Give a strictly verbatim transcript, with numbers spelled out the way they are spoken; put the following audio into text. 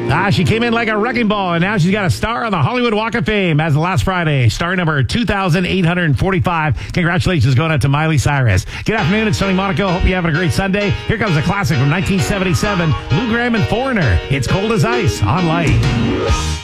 Ah, she came in like a wrecking ball, and now she's got a star on the Hollywood Walk of Fame as of last Friday. Star number two thousand eight hundred forty-five. Congratulations going out to Miley Cyrus. Good afternoon, it's Tony Monaco. Hope you're having a great Sunday. Here comes a classic from nineteen seventy-seven, Lou Gramm and Foreigner. It's Cold as Ice on Light.